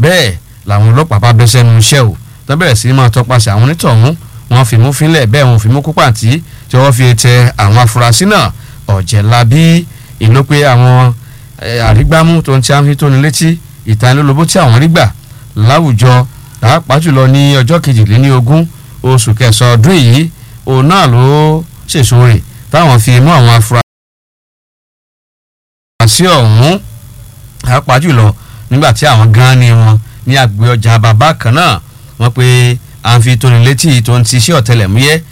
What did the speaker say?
bẹ́ẹ̀ làwọn ọlọ́pàá bá bẹ́ sẹ́nu iṣẹ́ o tó bẹ̀rẹ̀ sí máa tọpasẹ̀ àwọn onítọ̀hún wọ́n fi mú fínlẹ̀ bẹ́ẹ̀ wọ́n fi mú kó pàǹtí tí wọ́n fi tẹ àwọn afurasí náà Ọ̀jẹ̀lábí ìlú pé àwọn àrígbámú tó ń tí a ń fi tóni létí ìtanilólobó tí àwọn rí gbà láwùjọ pàápàá jùlọ ní ọjọ́ 22 oṣù kẹsàn-án ọdún yìí òun náà ló ṣèṣò rẹ̀ táwọn fi mú àwọn afurasí ọ̀hún pàápàá jùlọ nígbà tí àwọn gan ni wọn ní àgbẹ̀ ọjà bàbá kan náà wọ́n pé à ń fi tóni létí tó ń ti iṣẹ́ ọ̀tẹlẹ̀múyẹ́